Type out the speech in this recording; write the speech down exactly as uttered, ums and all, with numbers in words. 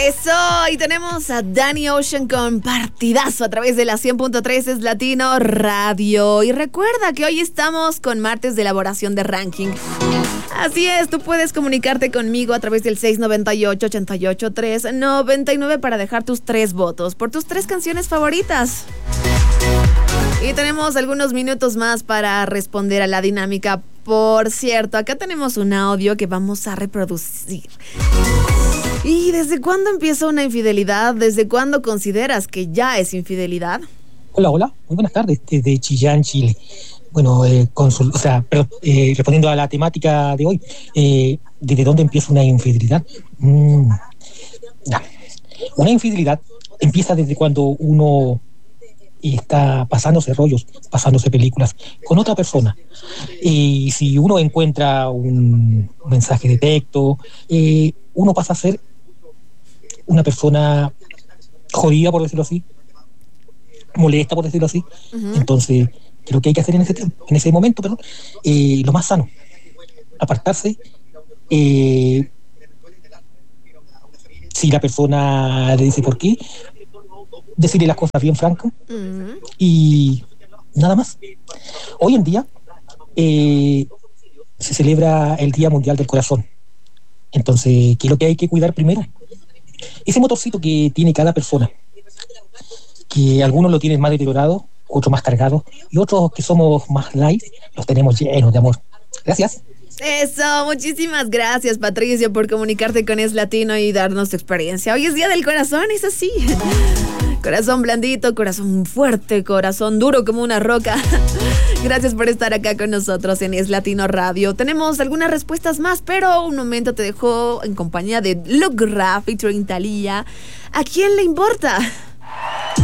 Eso, y tenemos a Danny Ocean con partidazo a través de la cien punto tres es Latino Radio. Y recuerda que hoy estamos con martes de elaboración de ranking. Así es, tú puedes comunicarte conmigo a través del seis noventa y ocho, ochenta y ocho, tres noventa y nueve para dejar tus tres votos por tus tres canciones favoritas. Y tenemos algunos minutos más para responder a la dinámica. Por cierto, acá tenemos un audio que vamos a reproducir. ¿Y desde cuándo empieza una infidelidad? ¿Desde cuándo consideras que ya es infidelidad? Hola, hola, muy buenas tardes, desde Chillán, Chile. Bueno, eh, consul, o sea, perdón, eh, respondiendo a la temática de hoy, eh, ¿desde dónde empieza una infidelidad? Mm, nah. Una infidelidad empieza desde cuando uno está pasándose rollos, pasándose películas con otra persona. Y si uno encuentra un mensaje de texto, eh, uno pasa a ser una persona jodida, por decirlo así, molesta, por decirlo así. Uh-huh. Entonces, ¿qué es lo que hay que hacer en ese tiempo, en ese momento, perdón? Eh, lo más sano, apartarse. Eh, si la persona le dice por qué, decirle las cosas bien francas. Uh-huh. Y nada más. Hoy en día eh, se celebra el Día Mundial del Corazón. Entonces, ¿qué es lo que hay que cuidar primero? Ese motorcito que tiene cada persona, que algunos lo tienen más deteriorado, otros más cargados, y otros que somos más light, los tenemos llenos de amor. Gracias. Eso, muchísimas gracias, Patricio, por comunicarte con Es Latino y darnos tu experiencia. Hoy es Día del Corazón, es así. Corazón blandito, corazón fuerte, corazón duro como una roca. Gracias por estar acá con nosotros en Es Latino Radio. Tenemos algunas respuestas más, pero un momento te dejo en compañía de Luke Raff y Trintalía. ¿A quién le importa?